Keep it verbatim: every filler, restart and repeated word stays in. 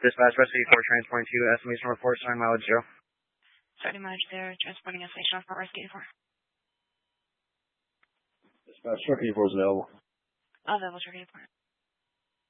Dispatch, Rescue eighty-four, transporting to estimation report, starting mileage zero. Starting mileage there, transporting estimation report, Rescue eighty-four. Dispatch, truck eighty-four is available. Available, truck eighty-four.